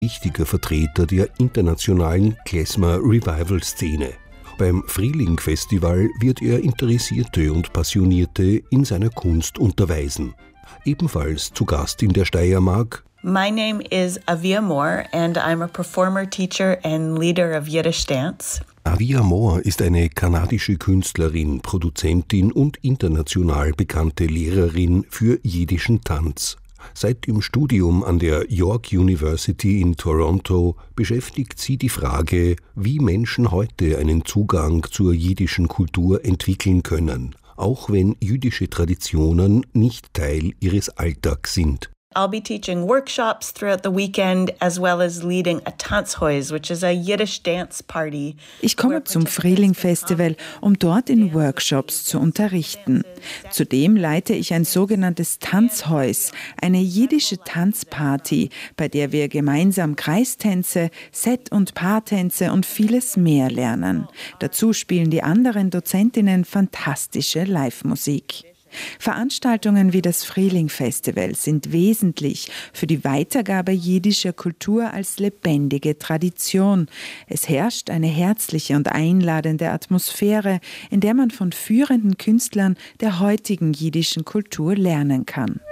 wichtiger Vertreter der internationalen Klezmer-Revival-Szene. Beim Frühling-Festival wird er Interessierte und Passionierte in seiner Kunst unterweisen. Ebenfalls zu Gast in der Steiermark. My name is Avia Moore and I'm a performer, teacher and leader of Yiddish dance. Avia Moore ist eine kanadische Künstlerin, Produzentin und international bekannte Lehrerin für jiddischen Tanz. Seit dem Studium an der York University in Toronto beschäftigt sie die Frage, wie Menschen heute einen Zugang zur jiddischen Kultur entwickeln können, auch wenn jüdische Traditionen nicht Teil ihres Alltags sind. I'll be teaching workshops throughout the weekend as well as leading a Tanzhuis, which is a Yiddish dance party. Ich komme zum Frühling-Festival, um dort in Workshops zu unterrichten. Zudem leite ich ein sogenanntes Tanzhuis, eine jiddische Tanzparty, bei der wir gemeinsam Kreistänze, Set- und Paartänze und vieles mehr lernen. Dazu spielen die anderen Dozentinnen fantastische Live-Musik. Veranstaltungen wie das Frühling-Festival sind wesentlich für die Weitergabe jiddischer Kultur als lebendige Tradition. Es herrscht eine herzliche und einladende Atmosphäre, in der man von führenden Künstlern der heutigen jiddischen Kultur lernen kann.